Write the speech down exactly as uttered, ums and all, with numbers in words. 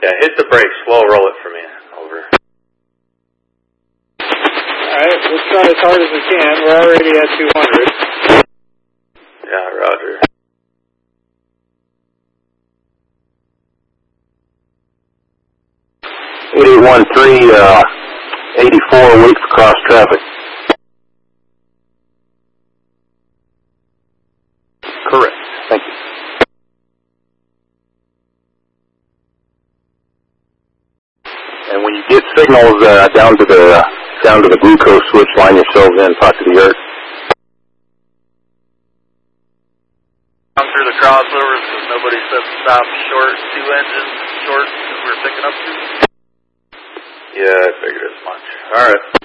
Yeah, hit the brake. Slow roll it for me. Over. Alright, let's try as hard as we can. We're already at two hundred. Yeah, roger. eight eight one three, uh, eighty-four, wait for cross traffic. Correct. Thank you. And when you get signals uh, down to the uh, down to the glucose switch, line yourselves in, talk to the earth. Down through the crossovers because nobody said stop short, two engines short because we were picking up two. Yeah, I figured as much. All right.